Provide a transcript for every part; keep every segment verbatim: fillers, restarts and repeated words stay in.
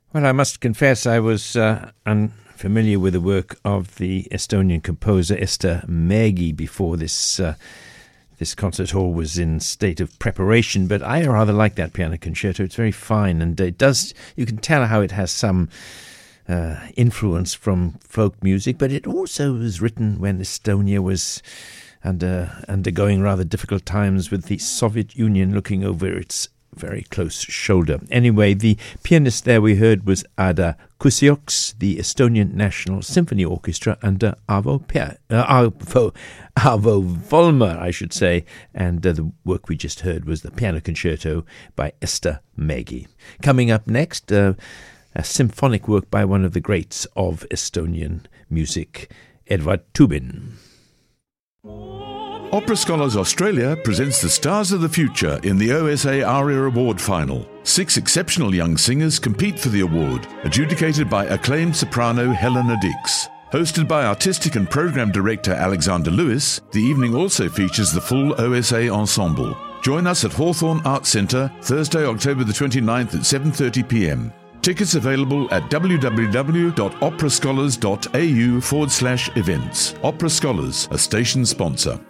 Well, I must confess I was uh, unfamiliar with the work of the Estonian composer Ester Mägi before this uh, this concert hall was in state of preparation, but I rather like that piano concerto. It's very fine, and it does, you can tell how it has some uh, influence from folk music, but it also was written when Estonia was under, undergoing rather difficult times with the Soviet Union looking over its very close shoulder. Anyway, the pianist there we heard was Ada Kusioks, the Estonian National Symphony Orchestra under Arvo, Pe- uh, Arvo, Arvo Volmer, I should say, and uh, the work we just heard was the piano concerto by Ester Mägi. Coming up next, uh, a symphonic work by one of the greats of Estonian music, Edvard Tubin. Opera Scholars Australia presents the Stars of the Future in the O S A ARIA Award Final. Six exceptional young singers compete for the award, adjudicated by acclaimed soprano Helena Dix. Hosted by artistic and program director Alexander Lewis, the evening also features the full O S A ensemble. Join us at Hawthorne Arts Centre, Thursday, October the twenty-ninth at seven thirty p m. Tickets available at www.operascholars.au forward slash events. Opera Scholars, a station sponsor.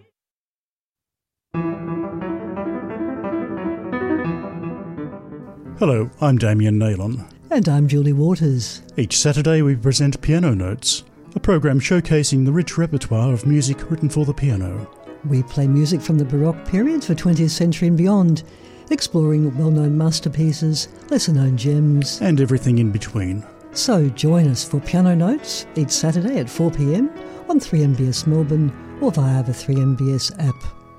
Hello, I'm Damien Naylon. And I'm Julie Waters. Each Saturday we present Piano Notes, a programme showcasing the rich repertoire of music written for the piano. We play music from the Baroque period for twentieth century and beyond, exploring well-known masterpieces, lesser-known gems, and everything in between. So join us for Piano Notes each Saturday at four p m on three M B S Melbourne or via the three M B S app.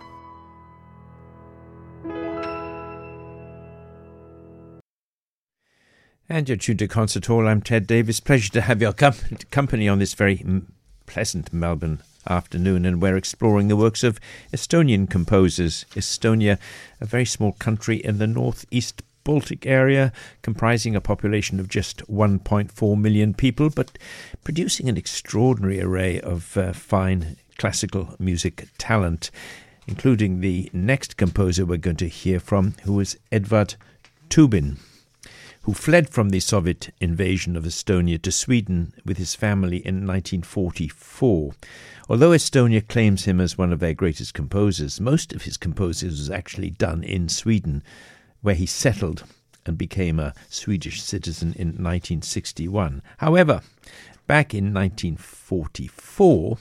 And you're tuned to Concert Hall. I'm Ted Davis. Pleasure to have your com- company on this very m- pleasant Melbourne afternoon, and we're exploring the works of Estonian composers. Estonia, a very small country in the northeast Baltic area, comprising a population of just one point four million people, but producing an extraordinary array of uh, fine classical music talent, including the next composer we're going to hear from, who is Edvard Tubin, who fled from the Soviet invasion of Estonia to Sweden with his family in nineteen forty-four. Although Estonia claims him as one of their greatest composers, most of his composers was actually done in Sweden, where he settled and became a Swedish citizen in nineteen sixty-one. However, back in nineteen forty-four,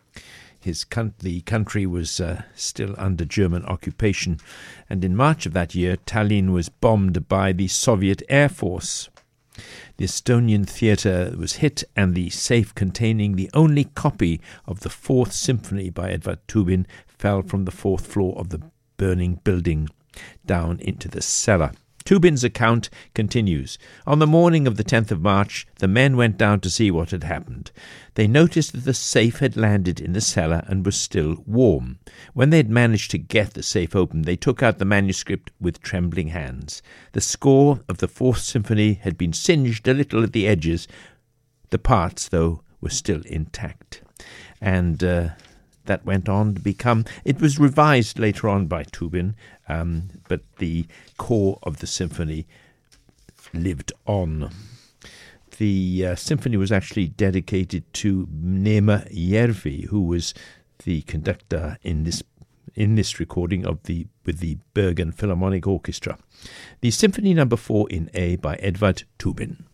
His con- the country was uh, still under German occupation, and in March of that year, Tallinn was bombed by the Soviet Air Force. The Estonian theatre was hit, and the safe containing the only copy of the Fourth Symphony by Edvard Tubin fell from the fourth floor of the burning building down into the cellar. Tubin's account continues. On the morning of the tenth of March, the men went down to see what had happened. They noticed that the safe had landed in the cellar and was still warm. When they had managed to get the safe open, they took out the manuscript with trembling hands. The score of the Fourth Symphony had been singed a little at the edges. The parts, though, were still intact. And uh, that went on to become... It was revised later on by Tubin, um, but the core of the symphony lived on. The uh, symphony was actually dedicated to Neeme Järvi, who was the conductor in this in this recording of the with the Bergen Philharmonic Orchestra. The Symphony Number Four in A by Edvard Tubin.